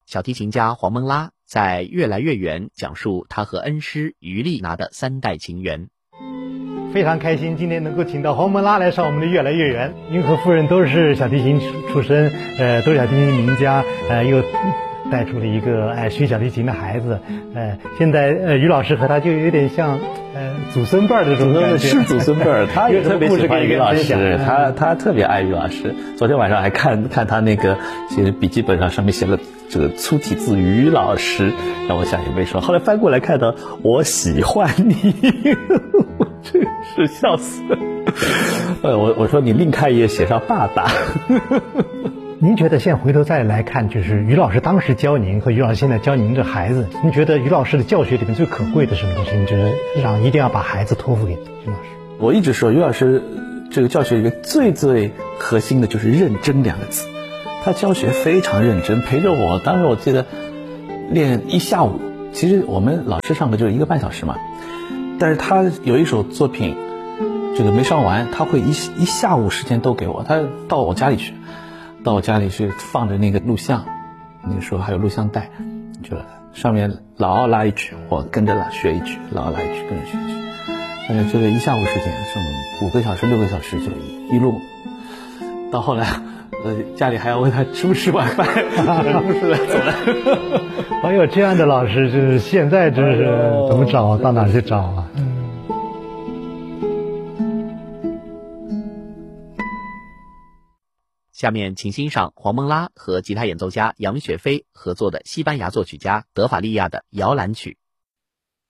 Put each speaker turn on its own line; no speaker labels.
小提琴家黄蒙拉在《越来越远》讲述他和恩师于丽娜的3代情缘。
非常开心今天能够请到黄蒙拉来上我们的《越来越远》。您和夫人都是小提琴出身，都是小提琴名家，又带出了一个学小提琴的孩子。现在于老师和他就有点像祖孙辈儿的这种感觉，
是祖孙辈儿。他也特别喜欢于老师，他特别爱于老师。昨天晚上还看他那个其实笔记本上面写了这个粗体字于老师，让我想也没说。后来翻过来看到我喜欢你，真是笑死了。我说你另开一页写上爸爸。
您觉得现在回头再来看，就是于老师当时教您和于老师现在教您的孩子，您觉得于老师的教学里面最可贵的什么东西？您觉得一定要把孩子托付给于老师？
我一直说于老师这个教学里面最核心的就是认真2个字。他教学非常认真，陪着我，当时我记得练1下午，其实我们老师上课就1个半小时嘛，但是他有一首作品这个没上完，他会一下午时间都给我。他到我家里去放着那个录像，那个时候还有录像带，就上面老奥拉一曲，我跟着学一曲，老奥拉一曲跟着学一曲。这个1下午时间，这么5个小时6个小时就一路，到后来家里还要问他吃不吃晚饭，不吃了走了。
哎呦，这样的老师就是现在真是怎么找啊？到哪去找啊？
下面请欣赏黄蒙拉和吉他演奏家杨雪飞合作的西班牙作曲家德法利亚的摇篮曲。